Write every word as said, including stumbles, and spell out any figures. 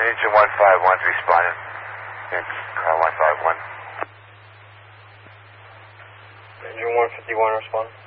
Engine one five one's responding. Car one five one. Engine one fifty-one responding.